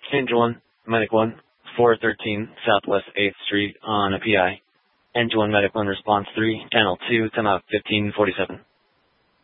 Engine 1, Medic 1, 413 Southwest 8th Street on a PI. Engine 1, Medic 1, Response 3, Channel 2, timeout 1547.